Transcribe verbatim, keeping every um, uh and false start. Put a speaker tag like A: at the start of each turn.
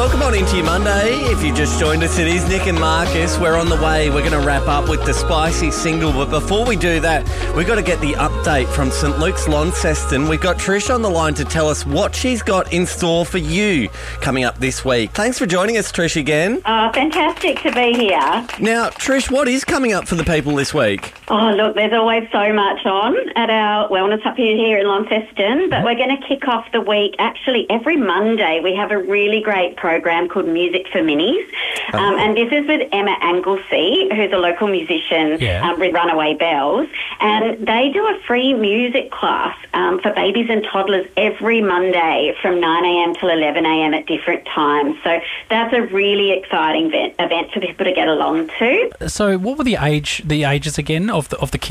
A: Welcome on into your Monday. If you just joined us, it is Nick and Marcus. We're on the way. We're going to wrap up with the spicy single. But before we do that, we've got to get the update from St Luke's Launceston. We've got Trish on the line to tell us what she's got in store for you coming up this week. Thanks for joining us, Trish, again.
B: Oh, fantastic to be here.
A: Now, Trish, what is coming up for the people this week?
B: Oh, look, there's always so much on at our wellness hub here, here in Launceston, but we're going to kick off the week. Actually, every Monday we have a really great program called Music for Minis, um, and this is with Emma Anglesey, who's a local musician
C: Yeah.
B: um, with Runaway Bells, and they do a free music class um, for babies and toddlers every Monday from nine a.m. till eleven a.m. at different times. So that's a really exciting event, event for people to get along to.
C: So what were the age the ages again of the of the